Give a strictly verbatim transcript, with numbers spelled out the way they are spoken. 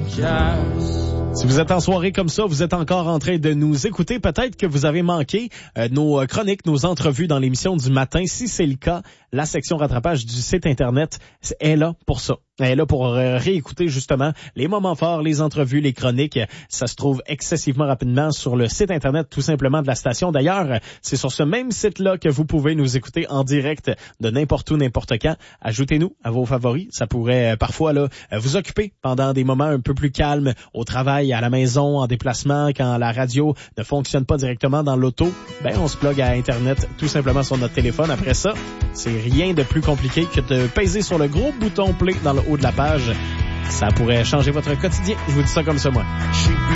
Si vous êtes en soirée comme ça, vous êtes encore en train de nous écouter, peut-être que vous avez manqué euh, nos chroniques, nos entrevues dans l'émission du matin. Si c'est le cas, la section rattrapage du site Internet est là pour ça. Elle est là pour euh, réécouter justement les moments forts, les entrevues, les chroniques. Ça se trouve excessivement rapidement sur le site Internet tout simplement de la station. D'ailleurs, c'est sur ce même site-là que vous pouvez nous écouter en direct de n'importe où, n'importe quand. Ajoutez-nous à vos favoris. Ça pourrait euh, parfois là vous occuper pendant des moments un peu plus calmes au travail, à la maison, en déplacement, quand la radio ne fonctionne pas directement dans l'auto. Ben, on se plug à Internet tout simplement sur notre téléphone. Après ça, c'est rien de plus compliqué que de peser sur le gros bouton play dans le haut de la page. Ça pourrait changer votre quotidien. Je vous dis ça comme ça, moi.